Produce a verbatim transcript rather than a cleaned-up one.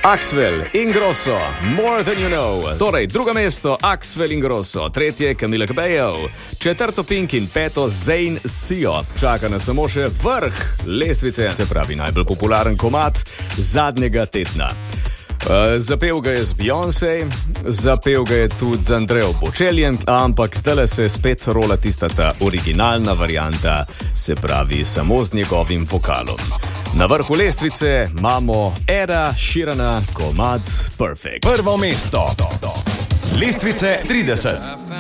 Axwell Ingrosso, More Than You Know. Torej, drugo mesto Axwell Ingrosso, tretje Camila Cabello, četrto Pink in peto Zayn Sio. Čaka nas samo še vrh lestvice, se pravi najbolj popularen komad zadnjega tedna. Uh, zapel ga je z Beyoncé, zapel ga je tudi z Andrejo Boceljem, ampak zdaj se spet rola tista ta originalna varianta, se pravi samo z njegovim vokalom. Na vrhu lestvice imamo Eda Sheerana, komad Perfect. Prvo mesto. Lestvice trideset.